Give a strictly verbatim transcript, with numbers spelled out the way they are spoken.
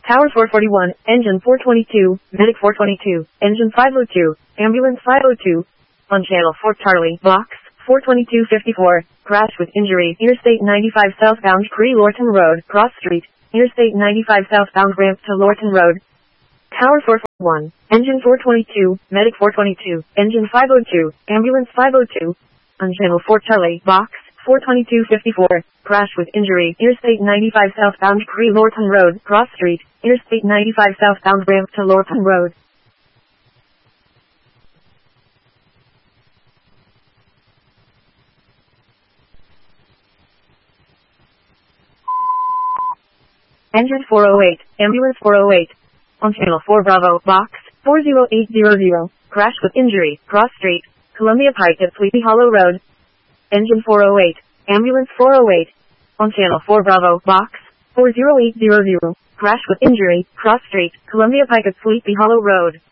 Tower four forty-one, Engine four twenty-two, Medic four twenty-two, Engine five oh two, Ambulance five oh two. On Channel four Charlie, Box four twenty-two fifty-four, crash with injury, Interstate ninety-five southbound Cree-Lorton Road, Cross Street, Interstate ninety-five southbound ramp to Lorton Road. Tower four forty-one, Engine four twenty-two, Medic four twenty-two, Engine five oh two, Ambulance five oh two. On Channel four Charlie, Box four twenty-two fifty-four, crash with injury, Interstate ninety-five southbound Cree-Lorton Road, Cross Street, Interstate ninety-five southbound ramp to Lorton Road. Engine four oh eight, Ambulance four oh eight. On Channel four Bravo, Box four oh eight hundred, crash with injury, Cross Street, Columbia Pike at Sleepy Hollow Road. Engine four oh eight, Ambulance four oh eight. On Channel four Bravo, Box four oh eight hundred, crash with injury, Cross Street, Columbia Pike at Sleepy Hollow Road.